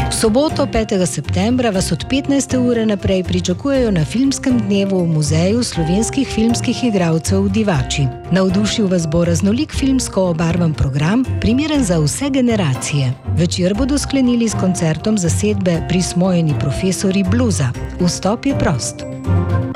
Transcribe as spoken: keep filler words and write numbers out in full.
V soboto, petega septembra, vas od petnajste ure naprej pričakujejo na filmskem dnevu v Muzeju slovenskih filmskih igralcev v Divači. Navdušil vas bo raznolik filmsko obarvan program, primeren za vse generacije. Večer bodo sklenili s koncertom zasedbe Prismojeni profesori bluza. Vstop je prost.